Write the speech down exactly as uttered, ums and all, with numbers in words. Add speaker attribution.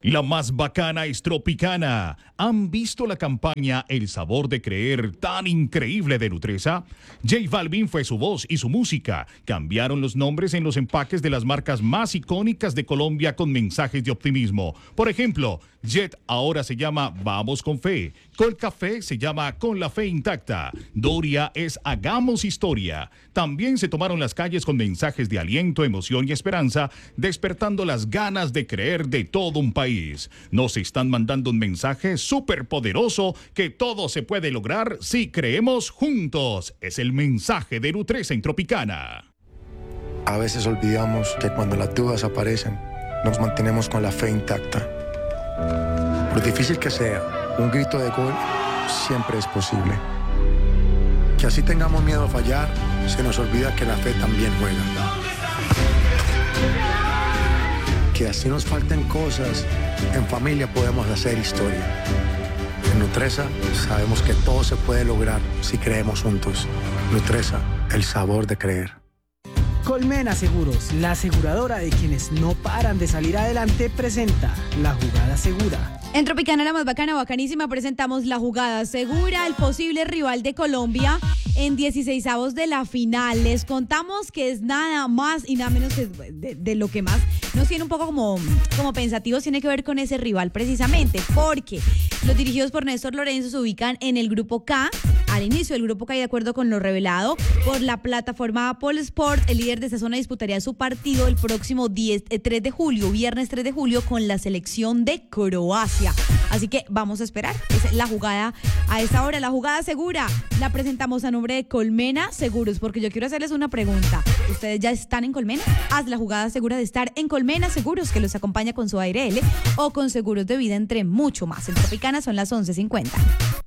Speaker 1: La más bacana es Tropicana. ¿Han visto la campaña El sabor de creer tan increíble de Nutresa? J Balvin fue su voz y su música. Cambiaron los nombres en los empaques de las marcas más icónicas de Colombia con mensajes de optimismo. Por ejemplo, Jet ahora se llama Vamos con Fe. Colcafé se llama Con la Fe Intacta. Doria es Hagamos Historia. También se tomaron las calles con mensajes de aliento, emoción y esperanza, despertando las ganas de creer de todo un país. Nos están mandando un mensaje súper poderoso que todo se puede lograr si creemos juntos. Es el mensaje de Nutresa en Tropicana.
Speaker 2: A veces olvidamos que cuando las dudas aparecen, nos mantenemos con la fe intacta. Por difícil que sea, un grito de gol siempre es posible. Que así tengamos miedo a fallar, se nos olvida que la fe también juega. Que así nos falten cosas, en familia podemos hacer historia. En Nutresa sabemos que todo se puede lograr si creemos juntos. Nutresa, el sabor de creer.
Speaker 3: Colmena Seguros, la aseguradora de quienes no paran de salir adelante, presenta La Jugada Segura.
Speaker 4: En Tropicana, la más bacana, bacanísima, presentamos La Jugada Segura, el posible rival de Colombia en dieciseisavos de la final. Les contamos que es nada más y nada menos que de, de lo que más nos tiene un poco como, como pensativos, tiene que ver con ese rival precisamente, porque los dirigidos por Néstor Lorenzo se ubican en el grupo K, al inicio del grupo K, y de acuerdo con lo revelado por la plataforma Apple Sport, el líder de esta zona disputaría su partido el próximo tres de julio, viernes tres de julio, con la selección de Croacia. Así que vamos a esperar. Es la jugada a esta hora, la jugada segura. La presentamos a nombre de Colmena Seguros, porque yo quiero hacerles una pregunta. ¿Ustedes ya están en Colmena? Haz la jugada segura de estar en Colmena Seguros, que los acompaña con su A R L o con seguros de vida, entre mucho más. En Tropicana son las once cincuenta.